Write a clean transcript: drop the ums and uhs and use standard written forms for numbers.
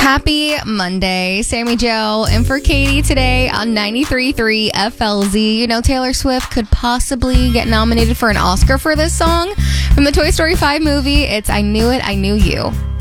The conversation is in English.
Happy Monday. Sammy Joe and for Katie today on 93.3 FLZ. You know, Taylor Swift could possibly get nominated for an Oscar for this song. From the Toy Story 5 movie, it's I Knew It, I Knew You.